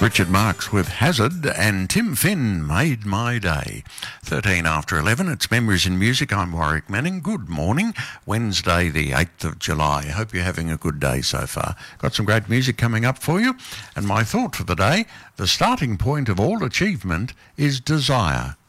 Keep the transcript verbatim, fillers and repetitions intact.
Richard Marks with Hazard and Tim Finn made my day. thirteen after eleven, it's Memories in Music. I'm Warwick Manning. Good morning. Wednesday the eighth of July. Hope you're having a good day so far. Got some great music coming up for you. And my thought for the day, the starting point of all achievement is desire.